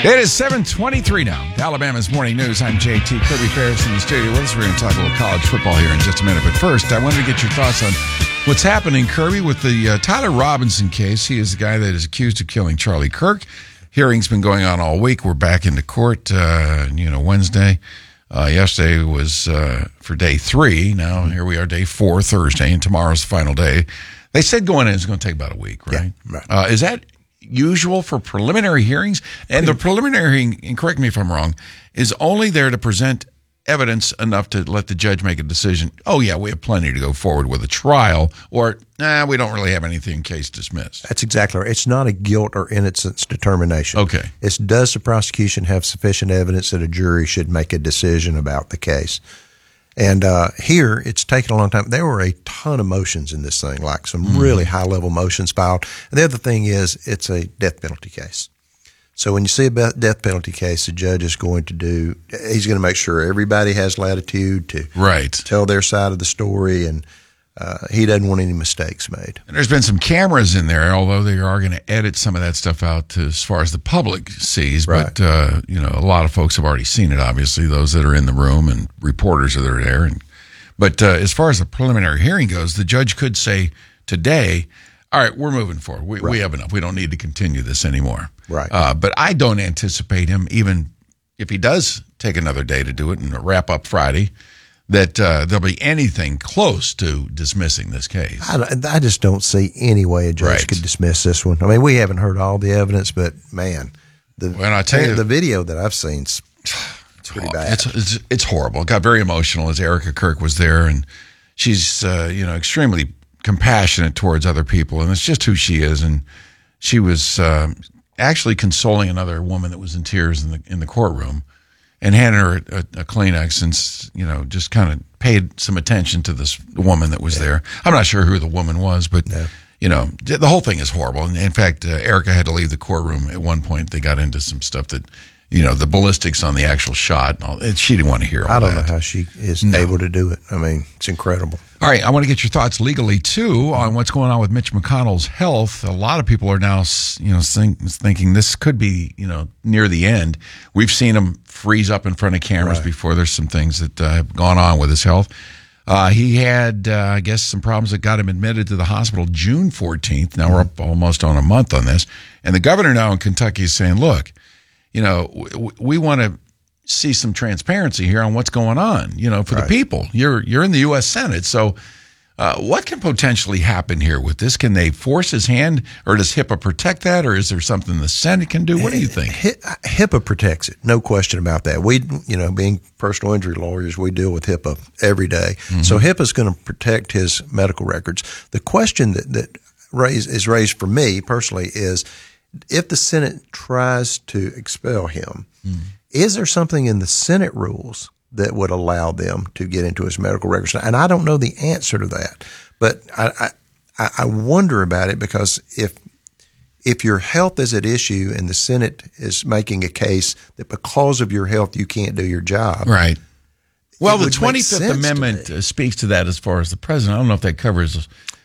It is 7:23 now. The Alabama's Morning News. I'm JT. Kirby Ferris in the studio with us. We're going to talk a little college football here in just a minute. But first, I wanted to get your thoughts on what's happening, Kirby, with the Tyler Robinson case. He is the guy that is accused of killing Charlie Kirk. Hearing's been going on all week. We're back into court, Wednesday. Yesterday was for day 3. Now here we are, day 4, Thursday, and tomorrow's the final day. They said going in it's going to take about a week, right? Yeah, right. Is that usual for preliminary hearings? And the preliminary hearing, and correct me if I'm wrong, is only there to present evidence enough to let the judge make a decision. Oh, yeah, we have plenty to go forward with a trial, or, we don't really have anything, case dismissed. That's exactly right. It's not a guilt or innocence determination. Okay. It's does the prosecution have sufficient evidence that a jury should make a decision about the case? And here, it's taken a long time. There were a ton of motions in this thing, like some really high-level motions filed. And the other thing is, it's a death penalty case. So when you see a death penalty case, the judge is going to he's going to make sure everybody has latitude to tell their side of the story, and he doesn't want any mistakes made. And there's been some cameras in there, although they are going to edit some of that stuff out as far as the public sees. Right. But, a lot of folks have already seen it, obviously, those that are in the room and reporters that are there. But as far as the preliminary hearing goes, the judge could say today, all right, we're moving forward. We have enough. We don't need to continue this anymore. Right. But I don't anticipate him, even if he does take another day to do it and wrap up Friday, that there'll be anything close to dismissing this case. I just don't see any way a judge could dismiss this one. I mean, we haven't heard all the evidence, but, man, the video that I've seen is pretty bad. It's horrible. It got very emotional as Erica Kirk was there, and she's extremely compassionate towards other people, and it's just who she is. And she was actually consoling another woman that was in tears in the courtroom, and handed her a Kleenex, and just kind of paid some attention to this woman that was there. I'm not sure who the woman was, but the whole thing is horrible. And in fact, Erica had to leave the courtroom at one point. They got into some stuff that, the ballistics on the actual shot, and all, and she didn't want to hear all that. I don't know how she is able to do it. I mean, it's incredible. All right, I want to get your thoughts legally, too, on what's going on with Mitch McConnell's health. A lot of people are now, thinking this could be, near the end. We've seen him freeze up in front of cameras before. There's some things that have gone on with his health. He had, I guess, some problems that got him admitted to the hospital June 14th. Now we're up almost on a month on this. And the governor now in Kentucky is saying, look, we want to see some transparency here on what's going on, for the people. You're in the U.S. Senate. So what can potentially happen here with this? Can they force his hand, or does HIPAA protect that, or is there something the Senate can do? What do you think? HIPAA protects it. No question about that. We, being personal injury lawyers, we deal with HIPAA every day. Mm-hmm. So HIPAA is going to protect his medical records. The question that is raised for me personally is, if the Senate tries to expel him, is there something in the Senate rules that would allow them to get into his medical records? And I don't know the answer to that, but I wonder about it, because if your health is at issue and the Senate is making a case that because of your health you can't do your job, right? Well, the 25th Amendment speaks to that as far as the president. I don't know if that covers